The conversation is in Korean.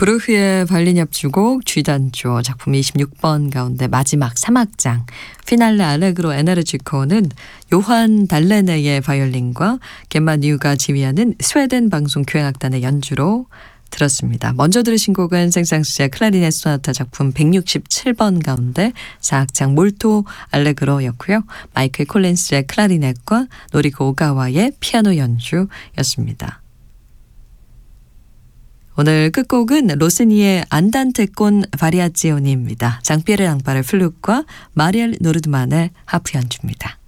브루흐의 바이올린 협주곡 G단조 작품 26번 가운데 마지막 3악장 피날레 알레그로 에네르지코는 요한 달레네의 바이올린과 겐마 뉴가 지휘하는 스웨덴 방송 교향악단의 연주로 들었습니다. 먼저 들으신 곡은 생상수의 클라리넷 소나타 작품 167번 가운데 4악장 몰토 알레그로였고요. 마이클 콜린스의 클라리넷과 노리코 오가와의 피아노 연주였습니다. 오늘 끝곡은 로시니의 안단테 콘 바리아지오니입니다. 장피에르 랑바르 플룻과 마리엘 노르드만의 하프 연주입니다.